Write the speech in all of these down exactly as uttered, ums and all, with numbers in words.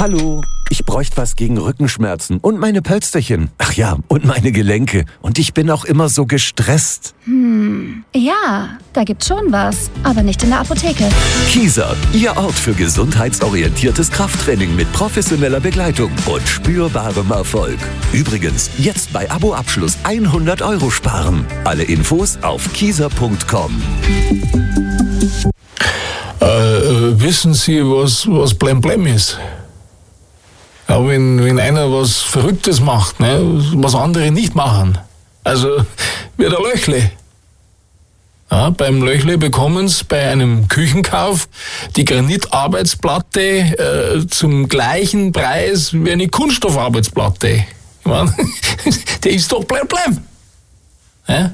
Hallo, ich bräuchte was gegen Rückenschmerzen und meine Pölsterchen. Ach ja, und meine Gelenke. Und ich bin auch immer so gestresst. Hm, ja, da gibt's schon was, aber nicht in der Apotheke. Kieser, Ihr Ort für gesundheitsorientiertes Krafttraining mit professioneller Begleitung und spürbarem Erfolg. Übrigens, jetzt bei Abo-Abschluss hundert Euro sparen. Alle Infos auf kieser punkt com. Äh, äh, wissen Sie, was, was Blemblem ist? Ja, wenn, wenn einer was Verrücktes macht, ne, was andere nicht machen. Also, wie der Löchle. Ja, beim Löchle bekommen Sie bei einem Küchenkauf die Granitarbeitsplatte äh, zum gleichen Preis wie eine Kunststoffarbeitsplatte. Ich mein, der ist doch Blemblem. Ja?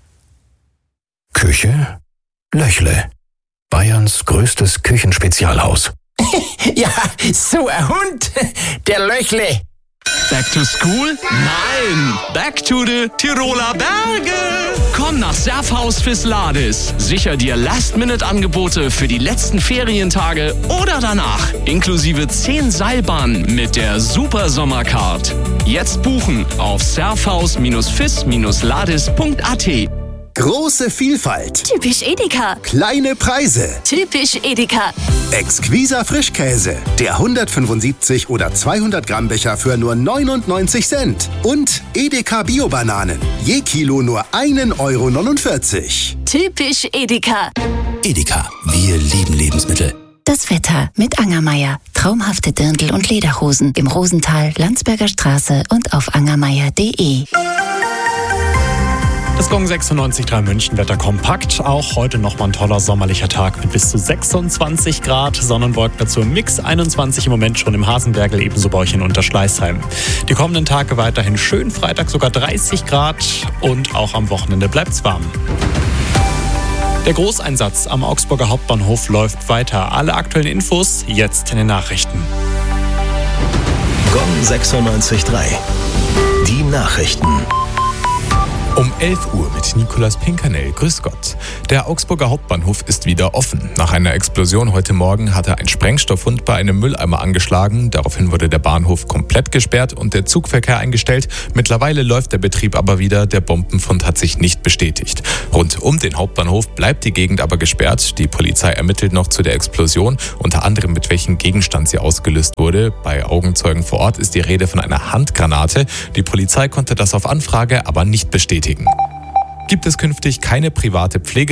Küche? Löchle. Bayerns größtes Küchenspezialhaus. Ja, so ein Hund, der Löchle. Back to school? Nein! Back to the Tiroler Berge! Komm nach Surfhaus Fisladis. Sicher dir Last-Minute-Angebote für die letzten Ferientage oder danach. Inklusive zehn Seilbahnen mit der Super Sommercard. Jetzt buchen auf surfhaus fis ladis punkt a t. Große Vielfalt. Typisch Edeka. Kleine Preise. Typisch Edeka. Exquiser Frischkäse. Der hundertfünfundsiebzig oder zweihundert Gramm Becher für nur neunundneunzig Cent. Und Edeka Bio-Bananen. Je Kilo nur ein Euro neunundvierzig. Typisch Edeka. Edeka, wir lieben Lebensmittel. Das Wetter mit Angermeier. Traumhafte Dirndl und Lederhosen im Rosental, Landsberger Straße und auf angermeier punkt de. Das Gong sechsundneunzig Komma drei München Wetter kompakt. Auch heute nochmal ein toller sommerlicher Tag mit bis zu sechsundzwanzig Grad. Sonnenwolken dazu im Mix. einundzwanzig im Moment schon im Hasenbergel, ebenso bei euch in Unterschleißheim. Die kommenden Tage weiterhin schön. Freitag sogar dreißig Grad und auch am Wochenende bleibt's warm. Der Großeinsatz am Augsburger Hauptbahnhof läuft weiter. Alle aktuellen Infos jetzt in den Nachrichten. Gong sechsundneunzig Komma drei. Die Nachrichten. Um elf Uhr mit Nikolaus Pinkernell. Grüß Gott. Der Augsburger Hauptbahnhof ist wieder offen. Nach einer Explosion heute Morgen hatte ein Sprengstoffhund bei einem Mülleimer angeschlagen. Daraufhin wurde der Bahnhof komplett gesperrt und der Zugverkehr eingestellt. Mittlerweile läuft der Betrieb aber wieder. Der Bombenfund hat sich nicht bestätigt. Rund um den Hauptbahnhof bleibt die Gegend aber gesperrt. Die Polizei ermittelt noch zu der Explosion, unter anderem mit welchem Gegenstand sie ausgelöst wurde. Bei Augenzeugen vor Ort ist die Rede von einer Handgranate. Die Polizei konnte das auf Anfrage aber nicht bestätigen. Gibt es künftig keine private Pflege